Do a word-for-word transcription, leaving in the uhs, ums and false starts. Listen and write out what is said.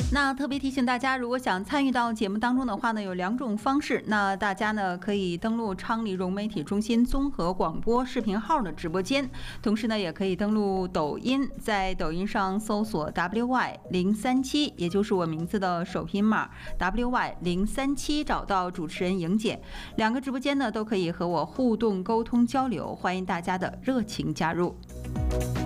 那特别提醒大家，如果想参与到节目当中的话呢，有两种方式。那大家呢可以登录昌黎融媒体中心综合广播视频号的直播间，同时呢也可以登录抖音，在抖音上搜索 W Y 零三七，也就是我名字的首拼码 W Y 零三七，找到主持人莹姐。两个直播间呢都可以和我互动沟通交流，欢迎大家的热情加入。